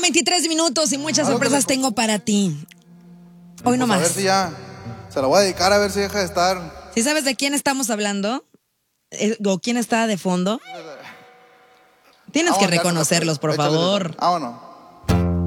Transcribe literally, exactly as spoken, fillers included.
veintitrés minutos y muchas Algo sorpresas que me- tengo para ti. Hoy no Pues a ver más. si ya se la voy a dedicar a ver si deja de estar. ¿Sí sabes de quién estamos hablando? Eh, ¿O quién está de fondo? Tienes que Vámonos, ya, reconocerlos, por échale, favor. échale. Vámonos.